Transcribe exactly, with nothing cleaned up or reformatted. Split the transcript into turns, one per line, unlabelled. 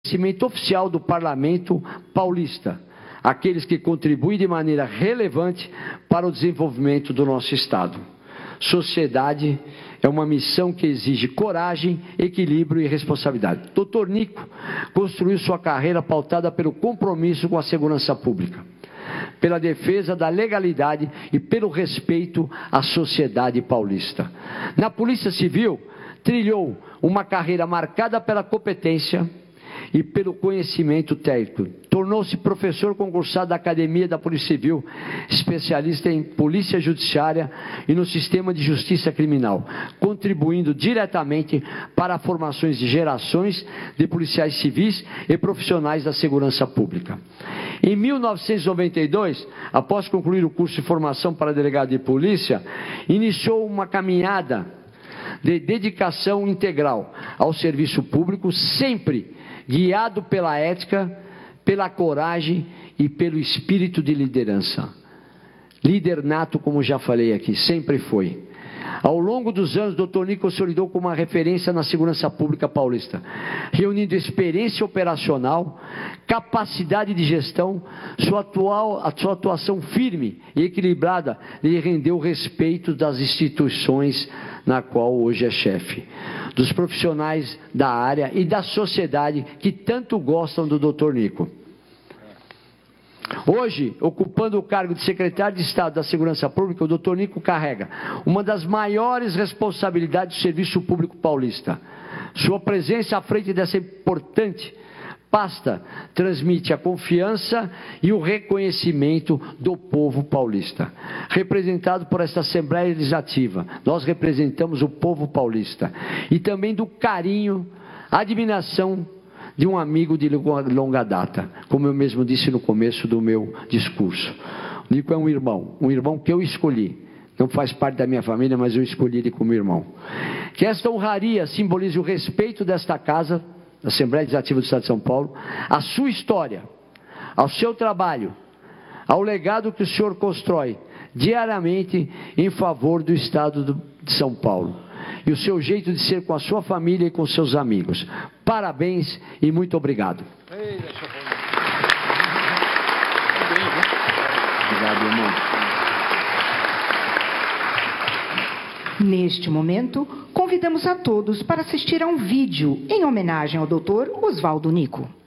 reconhecimento oficial do Parlamento paulista, aqueles que contribuem de maneira relevante para o desenvolvimento do nosso Estado. Sociedade é uma missão que exige coragem, equilíbrio e responsabilidade. doutor Nico construiu sua carreira pautada pelo compromisso com a segurança pública, pela defesa da legalidade e pelo respeito à sociedade paulista. Na Polícia Civil, trilhou uma carreira marcada pela competência e pelo conhecimento técnico. Tornou-se professor concursado da Academia da Polícia Civil, especialista em Polícia Judiciária e no Sistema de Justiça Criminal, contribuindo diretamente para formações de gerações de policiais civis e profissionais da segurança pública. Em mil novecentos e noventa e dois, após concluir o curso de formação para delegado de polícia, iniciou uma caminhada de dedicação integral ao serviço público, sempre guiado pela ética, pela coragem e pelo espírito de liderança. Líder nato, como já falei aqui, sempre foi. Ao longo dos anos, doutor Nico consolidou como uma referência na segurança pública paulista, reunindo experiência operacional, capacidade de gestão, sua, atual, a sua atuação firme e equilibrada lhe rendeu o respeito das instituições na qual hoje é chefe, dos profissionais da área e da sociedade que tanto gostam do doutor Nico. Hoje, ocupando o cargo de secretário de Estado da Segurança Pública, o doutor Nico carrega uma das maiores responsabilidades do serviço público paulista. Sua presença à frente dessa importante pasta transmite a confiança e o reconhecimento do povo paulista. Representado por esta Assembleia Legislativa, nós representamos o povo paulista. E também do carinho, admiração de um amigo de longa data, como eu mesmo disse no começo do meu discurso. O Nico é um irmão, um irmão que eu escolhi. Não faz parte da minha família, mas eu escolhi ele como irmão. Que esta honraria simbolize o respeito desta casa, da Assembleia Legislativa do Estado de São Paulo, à sua história, ao seu trabalho, ao legado que o senhor constrói diariamente em favor do Estado de São Paulo. E o seu jeito de ser com a sua família e com seus amigos. Parabéns e muito obrigado. Obrigado, irmão.
Neste momento, convidamos a todos para assistir a um vídeo em homenagem ao doutor Oswaldo Nico.